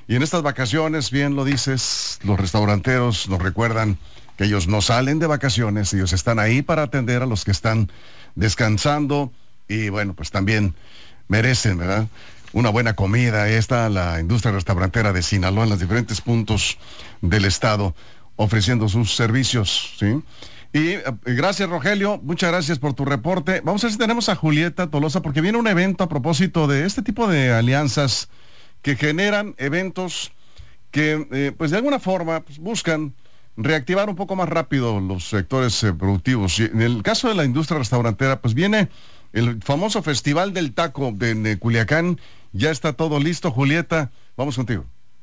Y en estas vacaciones, bien lo dices, los restauranteros nos recuerdan que ellos no salen de vacaciones, ellos están ahí para atender a los que están descansando y bueno, pues también merecen, ¿verdad?, una buena comida. Ahí está la industria restaurantera de Sinaloa en los diferentes puntos del estado ofreciendo sus servicios, ¿sí? Y gracias, Rogelio, muchas gracias por tu reporte. Vamos a ver si tenemos a Julieta Tolosa, porque viene un evento a propósito de este tipo de alianzas que generan eventos que, pues de alguna forma, pues, buscan reactivar un poco más rápido los sectores productivos. Y en el caso de la industria restaurantera, pues viene el famoso Festival del Taco de Culiacán. Ya está todo listo, Julieta, vamos contigo.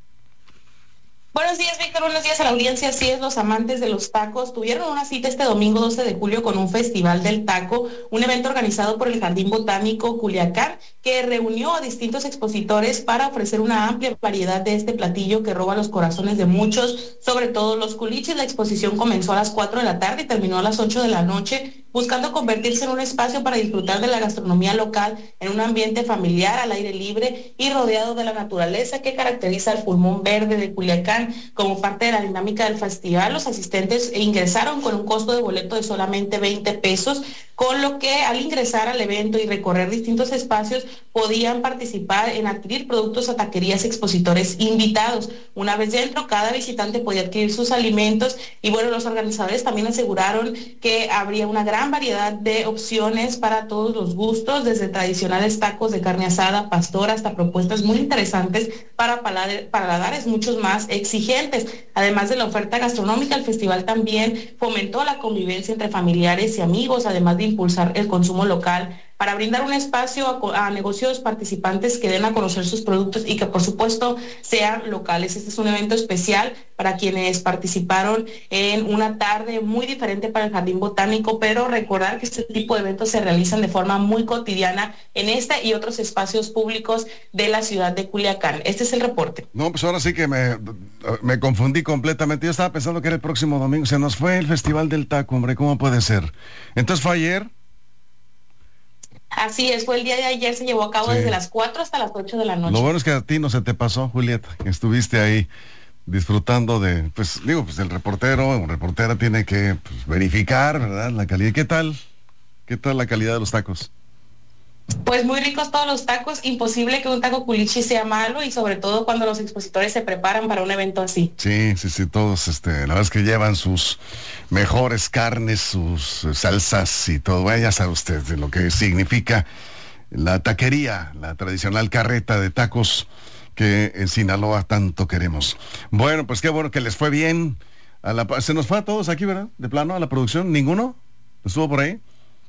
Buenos días, Víctor. Buenos días a la audiencia. Así es, los amantes de los tacos tuvieron una cita este domingo 12 de julio con un Festival del Taco, un evento organizado por el Jardín Botánico Culiacán, que reunió a distintos expositores para ofrecer una amplia variedad de este platillo que roba los corazones de muchos, sobre todo los culichis. La exposición comenzó a las 4 de la tarde y terminó a las 8 de la noche, buscando convertirse en un espacio para disfrutar de la gastronomía local en un ambiente familiar, al aire libre y rodeado de la naturaleza que caracteriza el pulmón verde de Culiacán. Como parte de la dinámica del festival, los asistentes ingresaron con un costo de boleto de solamente 20 pesos, con lo que al ingresar al evento y recorrer distintos espacios podían participar en adquirir productos a taquerías expositores invitados. Una vez dentro, cada visitante podía adquirir sus alimentos y bueno, los organizadores también aseguraron que habría una gran variedad de opciones para todos los gustos, desde tradicionales tacos de carne asada, pastor, hasta propuestas muy interesantes para paladares muchos más exigentes. Además de la oferta gastronómica, el festival también fomentó la convivencia entre familiares y amigos, además de impulsar el consumo local para brindar un espacio a negocios participantes que den a conocer sus productos y que por supuesto sean locales. Este es un evento especial para quienes participaron en una tarde muy diferente para el Jardín Botánico, pero recordar que este tipo de eventos se realizan de forma muy cotidiana en este y otros espacios públicos de la ciudad de Culiacán. Este es el reporte. No, pues ahora sí que me confundí completamente. Yo estaba pensando que era el próximo domingo. Se nos fue el Festival del Taco, hombre, ¿cómo puede ser? Entonces fue ayer. Así es, fue el día de ayer, se llevó a cabo desde las 4 hasta las 8 de la noche. Lo bueno es que a ti no se te pasó, Julieta, que estuviste ahí disfrutando de, pues digo, pues el reportero o reportera tiene que pues, verificar, ¿verdad?, la calidad. ¿Qué tal? ¿Qué tal la calidad de los tacos? Pues muy ricos todos los tacos, imposible que un taco culichi sea malo y sobre todo cuando los expositores se preparan para un evento así. Sí, todos, la verdad es que llevan sus mejores carnes, sus salsas y todo. Ya sabe usted de lo que significa la taquería, la tradicional carreta de tacos que en Sinaloa tanto queremos. Bueno, pues qué bueno que les fue bien. Se nos fue a todos aquí, ¿verdad? De plano, a la producción, ¿ninguno estuvo por ahí?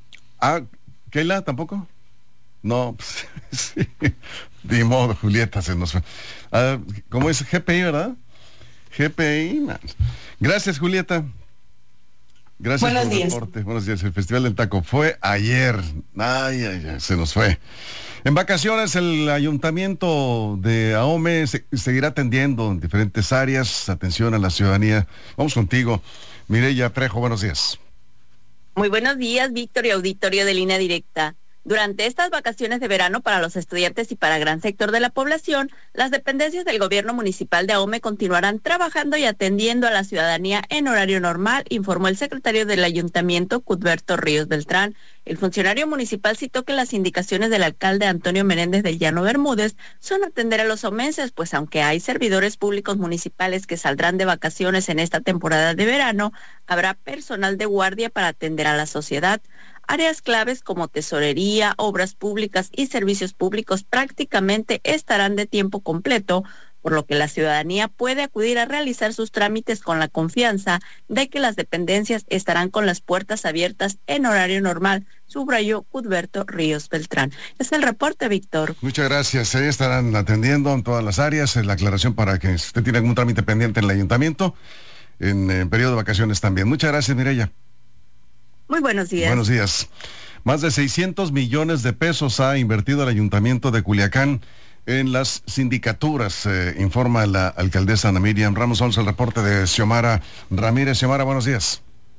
¿Keila tampoco? No, pues, sí, de modo, Julieta se nos fue. ¿Cómo es? GPI, ¿verdad? GPI, man. Gracias, Julieta. Gracias por el reporte. Buenos días. El Festival del Taco fue ayer. Ay, se nos fue. En vacaciones, el Ayuntamiento de Ahome seguirá atendiendo en diferentes áreas. Atención a la ciudadanía. Vamos contigo, Mireya Trejo. Buenos días. Muy buenos días, Víctor y auditorio de Línea Directa. Durante estas vacaciones de verano para los estudiantes y para gran sector de la población, las dependencias del gobierno municipal de Ahome continuarán trabajando y atendiendo a la ciudadanía en horario normal, informó el secretario del ayuntamiento, Cuthberto Ríos Beltrán. El funcionario municipal citó que las indicaciones del alcalde Antonio Menéndez del Llano Bermúdez son atender a los omenses, pues aunque hay servidores públicos municipales que saldrán de vacaciones en esta temporada de verano, habrá personal de guardia para atender a la sociedad. Áreas claves como tesorería, obras públicas y servicios públicos prácticamente estarán de tiempo completo, por lo que la ciudadanía puede acudir a realizar sus trámites con la confianza de que las dependencias estarán con las puertas abiertas en horario normal, subrayó Cuthberto Ríos Beltrán. Es el reporte, Víctor. Muchas gracias. Ahí estarán atendiendo en todas las áreas. La aclaración para que si usted tiene algún trámite pendiente en el ayuntamiento, en periodo de vacaciones también. Muchas gracias, Mireya. Muy buenos días. Buenos días. Más de 600 millones de pesos ha invertido el Ayuntamiento de Culiacán en las sindicaturas, informa la alcaldesa Ana Miriam Ramos. Vamos al reporte de Xiomara Ramírez. Xiomara, buenos días.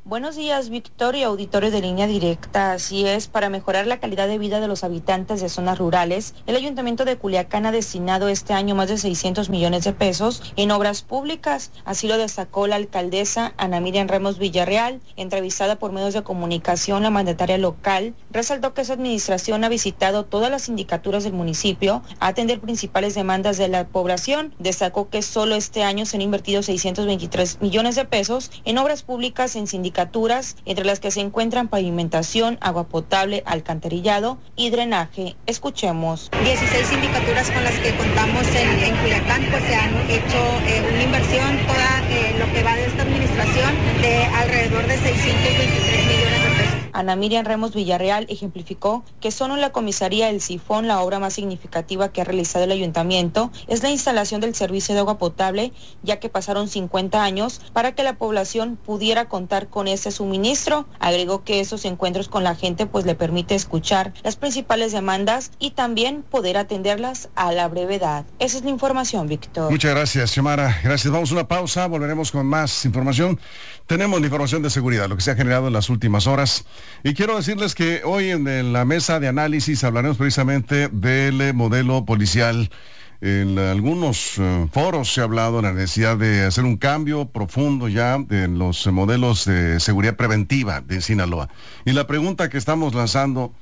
Buenos días, Victoria, auditorio de Línea Directa. Así es, para mejorar la calidad de vida de los habitantes de zonas rurales, el Ayuntamiento de Culiacán ha destinado este año más de 600 millones de pesos en obras públicas. Así lo destacó la alcaldesa Ana Miriam Ramos Villarreal. Entrevistada por medios de comunicación, la mandataria local resaltó que su administración ha visitado todas las sindicaturas del municipio a atender principales demandas de la población. Destacó que solo este año se han invertido 623 millones de pesos en obras públicas en sindicaturas, entre las que se encuentran pavimentación, agua potable, alcantarillado y drenaje. Escuchemos. 16 sindicaturas con las que contamos en Culiacán, pues se han hecho una inversión toda lo que va de esta administración de alrededor de 623 millones de pesos. Ana Miriam Ramos Villarreal ejemplificó que solo en la comisaría El Sifón la obra más significativa que ha realizado el ayuntamiento es la instalación del servicio de agua potable, ya que pasaron 50 años para que la población pudiera contar con ese suministro. Agregó que esos encuentros con la gente pues le permite escuchar las principales demandas y también poder atenderlas a la brevedad. Esa es la información, Víctor. Muchas gracias, Xiomara. Gracias. Vamos a una pausa, volveremos con más información. Tenemos la información de seguridad, lo que se ha generado en las últimas horas. Y quiero decirles que hoy en la mesa de análisis hablaremos precisamente del modelo policial. En algunos foros se ha hablado de la necesidad de hacer un cambio profundo ya en los modelos de seguridad preventiva de Sinaloa. Y la pregunta que estamos lanzando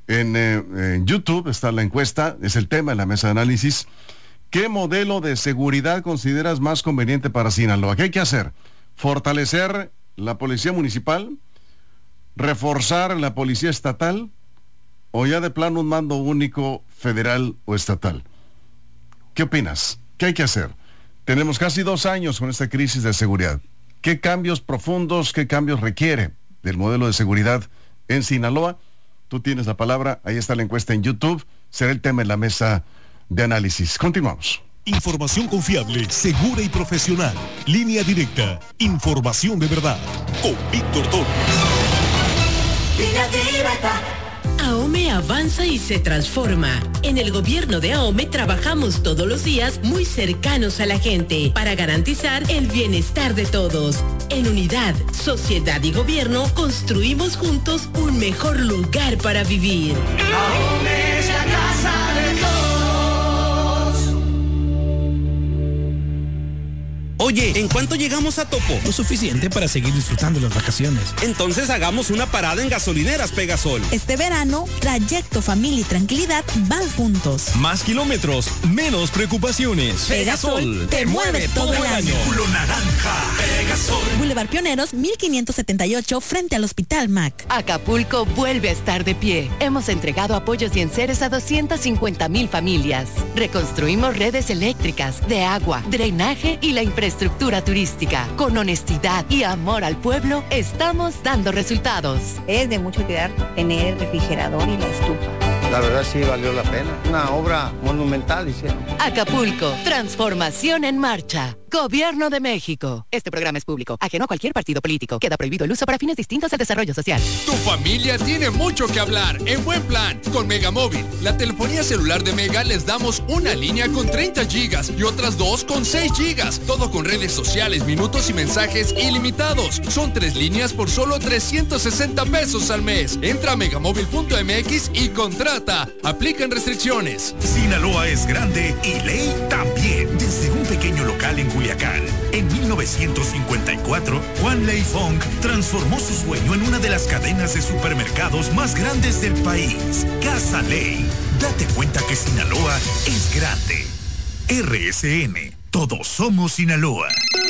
en YouTube, está la encuesta, es el tema en la mesa de análisis. ¿Qué modelo de seguridad consideras más conveniente para Sinaloa? ¿Qué hay que hacer? ¿Fortalecer la policía municipal? ¿Reforzar la policía estatal? ¿O ya de plano un mando único federal o estatal? ¿Qué opinas? ¿Qué hay que hacer? Tenemos casi 2 años con esta crisis de seguridad. ¿Qué cambios profundos, qué cambios requiere del modelo de seguridad en Sinaloa? Tú tienes la palabra, ahí está la encuesta en YouTube, será el tema en la mesa de análisis. Continuamos. Información confiable, segura y profesional. Línea Directa, información de verdad. Con Víctor Toro. Línea Directa. AOME avanza y se transforma. En el gobierno de AOME trabajamos todos los días muy cercanos a la gente para garantizar el bienestar de todos. En unidad, sociedad y gobierno construimos juntos un mejor lugar para vivir. AOME es la casa de todos. Oye, ¿en cuánto llegamos a Topo? Lo suficiente para seguir disfrutando las vacaciones. Entonces hagamos una parada en gasolineras Pegasol. Este verano, trayecto, familia y tranquilidad van juntos. Más kilómetros, menos preocupaciones. Pegasol te mueve todo el año. Culo naranja. Pegasol. Boulevard Pioneros, 1578, frente al Hospital MAC. Acapulco vuelve a estar de pie. Hemos entregado apoyos y enseres a 250,000 familias. Reconstruimos redes eléctricas, de agua, drenaje y la infraestructura turística. Con honestidad y amor al pueblo, estamos dando resultados. Es de mucho cuidar tener el refrigerador y la estufa. La verdad sí valió la pena. Una obra monumental hicieron. Acapulco, transformación en marcha. Gobierno de México. Este programa es público, ajeno a cualquier partido político. Queda prohibido el uso para fines distintos al desarrollo social. Tu familia tiene mucho que hablar en buen plan con Megamóvil. La telefonía celular de Mega les damos una línea con 30 gigas y otras 2 con 6 gigas. Todo con redes sociales, minutos y mensajes ilimitados. Son 3 líneas por solo 360 pesos al mes. Entra a megamóvil.mx y contrata. Aplican restricciones. Sinaloa es grande y ley también. Desde un pequeño local en Culiacán, en 1954, Juan Ley Fong transformó su sueño en una de las cadenas de supermercados más grandes del país, Casa Ley. Date cuenta que Sinaloa es grande. RSN, todos somos Sinaloa.